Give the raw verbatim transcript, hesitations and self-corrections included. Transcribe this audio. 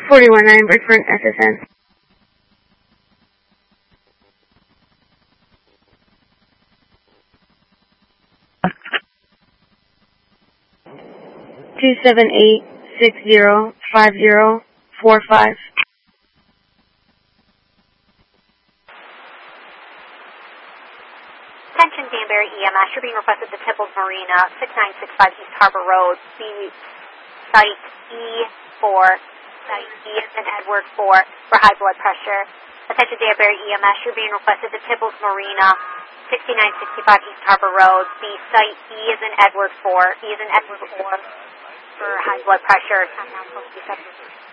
forty-one nine, Bridgeport, S S N. Two seven eight six zero five zero four five. Attention Danbury E M S, you're being requested to Tipples Marina, six nine six five East Harbor Road, B site E four, site E as in Edward four for high blood pressure. Attention Danbury E M S, you're being requested to Tipples Marina, sixty-nine sixty-five East Harbor Road, B site E as in Edward four, E as in Edward four for high blood pressure. Time now,